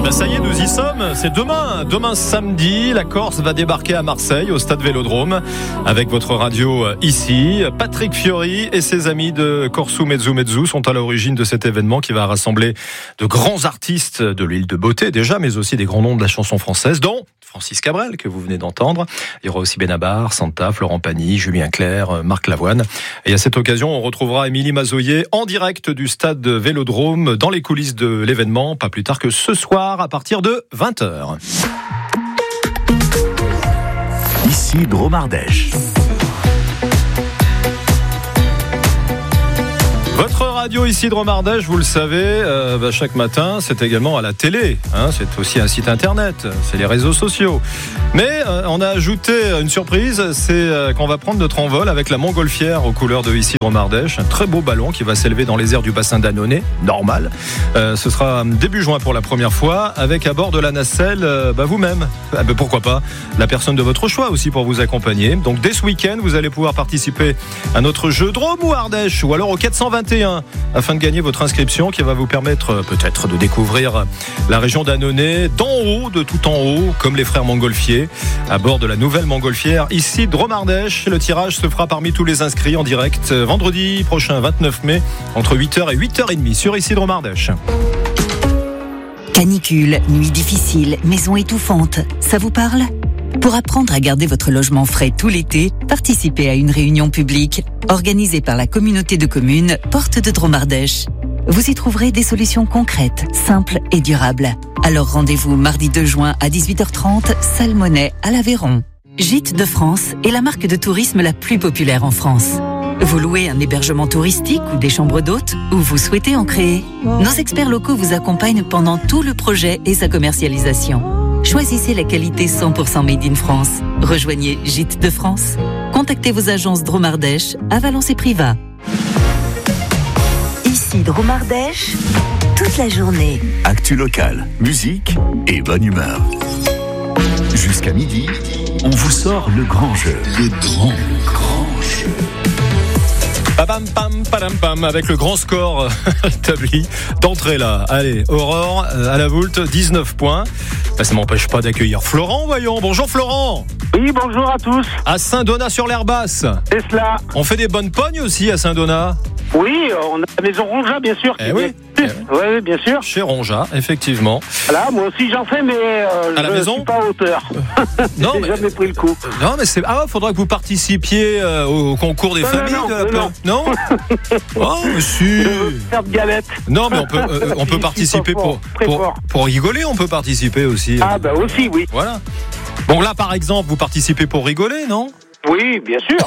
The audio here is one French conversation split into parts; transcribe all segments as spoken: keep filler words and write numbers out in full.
Ben ça y est, nous y sommes. C'est demain. Demain samedi, la Corse va débarquer à Marseille, au stade Vélodrome, avec votre radio ici. Patrick Fiori et ses amis de Corsu Mezzu Mezzu sont à l'origine de cet événement qui va rassembler de grands artistes de l'île de Beauté déjà, mais aussi des grands noms de la chanson française, dont Francis Cabrel, que vous venez d'entendre. Il y aura aussi Benabar, Santa, Florent Pagny, Julien Clerc, Marc Lavoine. Et à cette occasion, on retrouvera Émilie Mazoyer en direct du stade Vélodrome dans les coulisses de l'événement, pas plus tard que ce soir à partir de vingt heures. Ici Dromardèche. Votre radio ici de Dromardèche, vous le savez, euh, bah, chaque matin, c'est également à la télé. Hein, c'est aussi un site internet, c'est les réseaux sociaux. Mais euh, on a ajouté une surprise, c'est euh, qu'on va prendre notre envol avec la montgolfière aux couleurs de ici Dromardèche. Un très beau ballon qui va s'élever dans les airs du bassin d'Annonay, normal. Euh, ce sera début juin pour la première fois, avec à bord de la nacelle, euh, bah, vous-même. Ah, bah, pourquoi pas la personne de votre choix aussi pour vous accompagner. Donc dès ce week-end, vous allez pouvoir participer à notre jeu Drôme ou Ardèche, ou alors au quatre cent vingt et un, afin de gagner votre inscription qui va vous permettre peut-être de découvrir la région d'Annonay d'en haut, de tout en haut, comme les frères Montgolfier, à bord de la nouvelle montgolfière ici Dromardèche. Le tirage se fera parmi tous les inscrits en direct vendredi prochain, vingt-neuf mai, entre huit heures et huit heures trente sur ici Dromardèche. Canicule, nuit difficile, maison étouffante, ça vous parle ? Pour apprendre à garder votre logement frais tout l'été, participez à une réunion publique organisée par la communauté de communes Porte de Dromardèche. Vous y trouverez des solutions concrètes, simples et durables. Alors rendez-vous mardi deux juin à dix-huit heures trente, salle Monet à l'Aveyron. Gîtes de France est la marque de tourisme la plus populaire en France. Vous louez un hébergement touristique ou des chambres d'hôtes, ou vous souhaitez en créer. Nos experts locaux vous accompagnent pendant tout le projet et sa commercialisation. Choisissez la qualité cent pour cent made in France. Rejoignez Gîtes de France. Contactez vos agences Dromardèche à Valence et Privas. Ici Dromardèche, toute la journée. Actu locale, musique et bonne humeur. Jusqu'à midi, on vous sort le grand jeu. Le grand, le grand jeu. Pam pam pam pam avec le grand score établi d'entrée là. Allez, Aurore à la voulte, dix-neuf points. Ben, ça m'empêche pas d'accueillir Florent, voyons. Bonjour Florent. Oui, bonjour à tous. À Saint-Donat-sur-l'Herbasse. C'est cela. On fait des bonnes pognes aussi à Saint-Donat. Oui, on a la maison Ronja, bien sûr. Eh oui. Oui, oui, bien sûr. Chez Ronja, effectivement. Voilà, moi aussi j'en fais, mais euh, à la je maison suis pas à hauteur. Non, J'ai mais jamais pris le coup. Non, mais c'est ah, faudra que vous participiez euh, au concours des non, familles. Non, de la non, non. non Oh, monsieur. Faire de galette. Non, mais on peut, euh, on peut participer pour, pour, pour rigoler. On peut participer aussi. Ah bah aussi, oui. Voilà. Bon là, par exemple, vous participez pour rigoler, non ? Oui, bien sûr.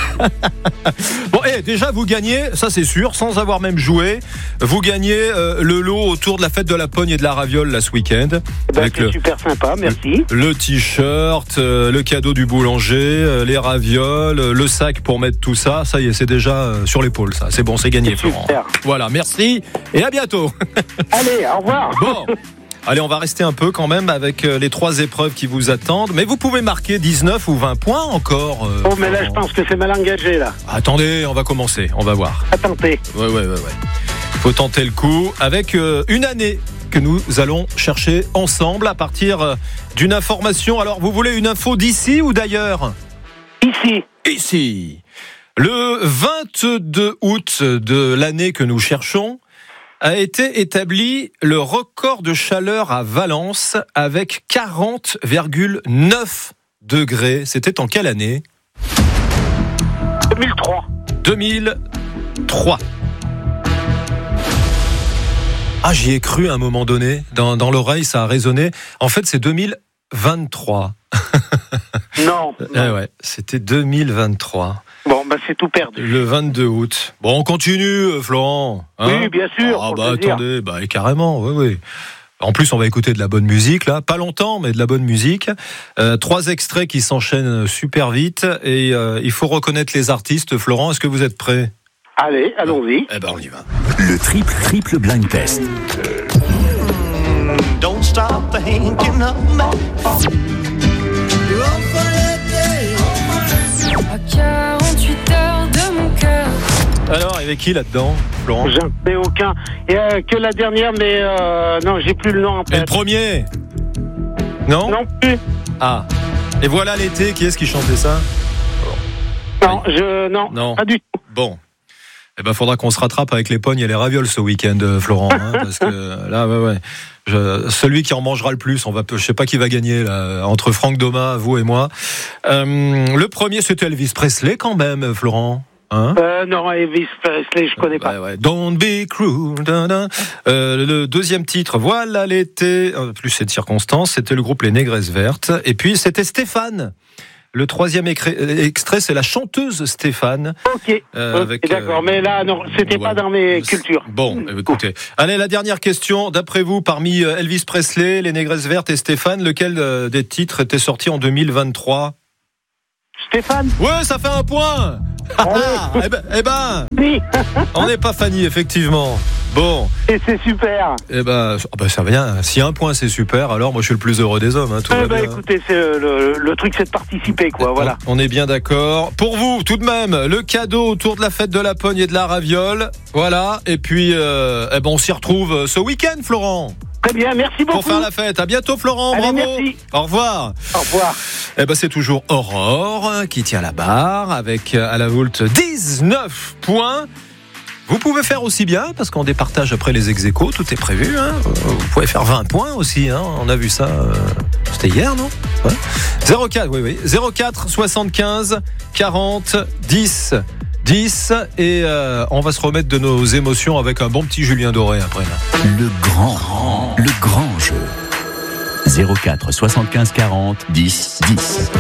Bon, et eh, déjà vous gagnez, ça c'est sûr, sans avoir même joué, vous gagnez euh, le lot autour de la fête de la pogne et de la raviole là ce week-end. Ben, avec c'est le, super sympa, merci. Le, le t-shirt, euh, le cadeau du boulanger, euh, les ravioles, euh, le sac pour mettre tout ça. Ça y est, c'est déjà euh, sur l'épaule, ça. C'est bon, c'est gagné, c'est Florent. Super. Voilà, merci et à bientôt. Allez, au revoir. Bon. Allez, on va rester un peu quand même avec les trois épreuves qui vous attendent. Mais vous pouvez marquer dix-neuf ou vingt points encore. Euh, oh, mais là, je pense que c'est mal engagé, là. Attendez, on va commencer, on va voir. À tenter. Ouais, ouais, ouais, ouais. Faut tenter le coup avec euh, une année que nous allons chercher ensemble à partir euh, d'une information. Alors, vous voulez une info d'ici ou d'ailleurs ? Ici. Ici. Le vingt-deux août de l'année que nous cherchons, a été établi le record de chaleur à Valence avec quarante virgule neuf degrés. C'était en quelle année ? deux mille trois. deux mille trois. Ah, j'y ai cru à un moment donné. Dans, dans l'oreille, ça a résonné. En fait, c'est deux mille vingt-trois. Non. Eh ouais, c'était deux mille vingt-trois. Bon, bah c'est tout perdu. Le vingt-deux août. Bon, on continue, Florent. Hein oui, bien sûr. Ah bah attendez, bah carrément, oui, oui. En plus, on va écouter de la bonne musique, là. Pas longtemps, mais de la bonne musique. Euh, trois extraits qui s'enchaînent super vite. Et euh, il faut reconnaître les artistes. Florent, est-ce que vous êtes prêt ? Allez, allons-y. Eh ben, on y va. Le triple triple blind test. Don't stop thinking of me. À quarante-huit heures de mon cœur. Alors, il y avait qui là-dedans, Florent? J'en sais aucun. Et euh, que la dernière, mais euh, non, j'ai plus le nom en Et le tête. premier? Non? Non plus. Ah. Et voilà l'été, qui est-ce qui chantait ça? Non, je, non, Non. pas du tout. Bon. Eh ben, faudra qu'on se rattrape avec les pognes et les ravioles ce week-end, Florent, hein, parce que là, ouais, ouais. Je, celui qui en mangera le plus, on va, je sais pas qui va gagner là, entre Franck Doma, vous et moi. Euh, le premier, c'était Elvis Presley, quand même, Florent. Hein? Euh, non, Elvis Presley, je connais pas. Ouais, ouais. Don't be cruel. Da, da. Euh, le deuxième titre, voilà l'été. Euh, plus cette circonstance, c'était le groupe Les Négresses Vertes. Et puis c'était Stéphane. Le troisième écré- extrait, c'est la chanteuse Stéphane. Ok, Euh, ok, avec, d'accord, euh, mais là, non, c'était ouais. pas dans mes cultures. Bon, écoutez. Allez, la dernière question. D'après vous, parmi Elvis Presley, Les Négresses Vertes et Stéphane, lequel euh, des titres était sorti en deux mille vingt-trois? Stéphane? Ouais, ça fait un point. Eh ben, eh ben, Oui, on n'est pas Fanny, effectivement. Bon, et c'est super. eh ben, oh ben ça vient. Si un point c'est super, alors moi je suis le plus heureux des hommes. Hein, tout Eh va ben, bien. écoutez, c'est le, le, le truc, c'est de participer, quoi, voilà. On, on est bien d'accord. Pour vous, tout de même, le cadeau autour de la fête de la pogne et de la raviole. Voilà. Et puis, euh, eh ben, on s'y retrouve ce week-end, Florent, Très bien, merci beaucoup. pour faire la fête. À bientôt, Florent. Allez, Bravo. merci. Au revoir. Au revoir. Eh ben, c'est toujours Aurore qui tient la barre avec à la voulte dix-neuf points. Vous pouvez faire aussi bien parce qu'on départage après les ex-aequos, tout est prévu. Hein. Vous pouvez faire vingt points aussi. Hein. On a vu ça. Euh, c'était hier, non? Ouais. zéro quatre, oui, oui. zéro quatre soixante-quinze quarante dix dix et euh, on va se remettre de nos émotions avec un bon petit Julien Doré après là. Le grand, le grand jeu. zéro quatre soixante-quinze quarante dix dix.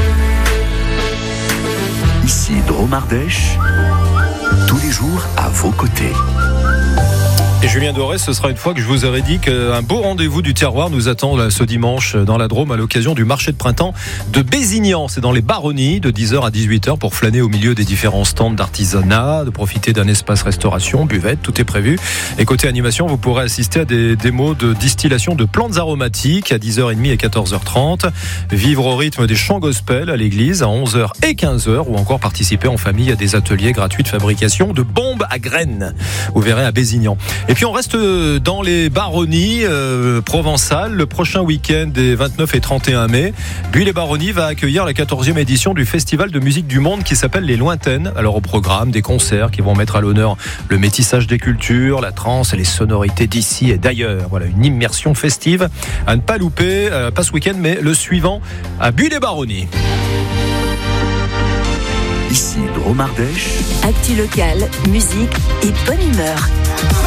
Ici Dromardèche, tous les jours à vos côtés. Et Julien Doré, ce sera une fois que je vous aurais dit qu'un beau rendez-vous du terroir nous attend là, ce dimanche dans la Drôme à l'occasion du marché de printemps de Bézignan. C'est dans les Baronnies de dix heures à dix-huit heures pour flâner au milieu des différents stands d'artisanat, de profiter d'un espace restauration, buvette, tout est prévu. Et côté animation, vous pourrez assister à des démos de distillation de plantes aromatiques à dix heures trente et quatorze heures trente, vivre au rythme des chants gospel à l'église à onze heures et quinze heures ou encore participer en famille à des ateliers gratuits de fabrication de bombes à graines. Vous verrez à Bézignan. Et puis on reste dans les baronnies euh, provençales. Le prochain week-end des vingt-neuf et trente et un mai, Buis-les-Baronnies va accueillir la quatorzième édition du Festival de musique du monde qui s'appelle Les Lointaines. Alors au programme, des concerts qui vont mettre à l'honneur le métissage des cultures, la trance et les sonorités d'ici et d'ailleurs. Voilà, une immersion festive à ne pas louper, euh, pas ce week-end mais le suivant à Buis-les-Baronnies. Ici Dromardèche. Actu local, musique et bonne humeur.